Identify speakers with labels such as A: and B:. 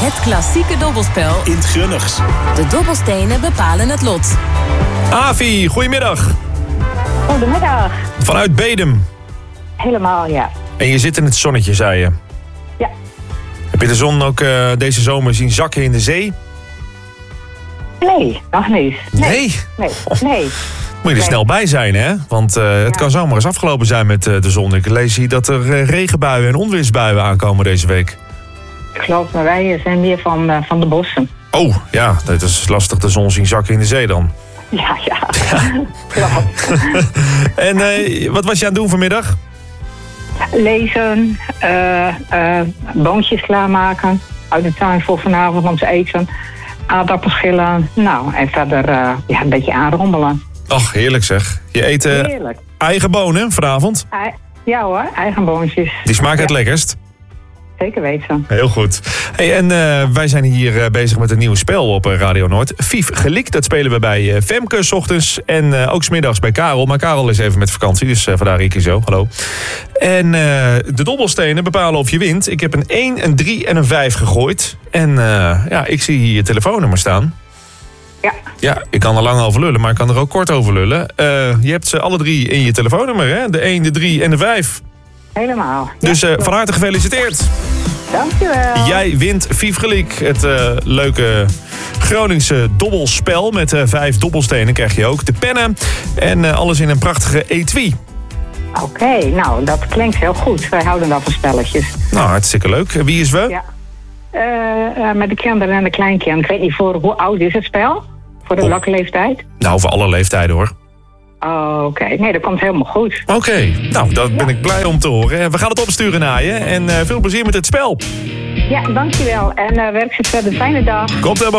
A: Het klassieke dobbelspel
B: in 't Gunnigs.
A: De dobbelstenen bepalen het lot.
C: Avi, goedemiddag.
D: Goedemiddag.
C: Vanuit Bedum.
D: Helemaal, ja.
C: En je zit in het zonnetje, zei je.
D: Ja.
C: Heb je de zon ook deze zomer zien zakken in de zee?
D: Nee, nog niet. Nee.
C: Moet je er snel bij zijn, hè? Want het kan zomaar eens afgelopen zijn met de zon. Ik lees hier dat er regenbuien en onweersbuien aankomen deze week.
D: Klopt, maar wij zijn meer van de bossen.
C: Oh, ja, dat is lastig de zon zien zakken in de zee dan.
D: Ja. Klopt.
C: En wat was je aan het doen vanmiddag?
D: Lezen, boontjes klaarmaken uit de tuin voor vanavond om te eten. Aardappels schillen. Nou, en verder een beetje aanrommelen.
C: Ach, heerlijk zeg. Je eet
D: Heerlijk.
C: eigen bonen vanavond?
D: Ja hoor, eigen boontjes.
C: Die smaken het lekkerst.
D: Zeker weten.
C: Heel goed. Hey, en wij zijn hier bezig met een nieuw spel op Radio Noord. Vief Gelik, dat spelen we bij Femke 's ochtends en ook 's middags bij Karel. Maar Karel is even met vakantie, dus vandaar Ricky zo. Hallo. En de dobbelstenen bepalen of je wint. Ik heb een 1, een 3 en een 5 gegooid. En ik zie hier je telefoonnummer staan.
D: Ja.
C: Ja, ik kan er lang over lullen, maar ik kan er ook kort over lullen. Je hebt ze alle 3 in je telefoonnummer, hè? De 1, de 3 en de 5.
D: Helemaal.
C: Dus van harte gefeliciteerd.
D: Dankjewel.
C: Jij wint Vief Gelik, het leuke Groningse dobbelspel. Met 5 dobbelstenen krijg je ook. De pennen en alles in een prachtige etui.
D: Oké, nou, dat klinkt heel goed. Wij houden dat van spelletjes.
C: Nou, hartstikke leuk. Wie is we?
D: Ja. Met de kinderen en de kleinkinderen. Ik weet niet voor hoe oud is het spel? Voor de welke leeftijd?
C: Nou, voor alle leeftijden hoor.
D: Oké. Nee, dat komt helemaal goed.
C: Oké, nou, dat ben ik blij om te horen. We gaan het opsturen naar je en veel plezier met het spel.
D: Ja, dankjewel. En werk je verder. Fijne dag.
C: Komt helemaal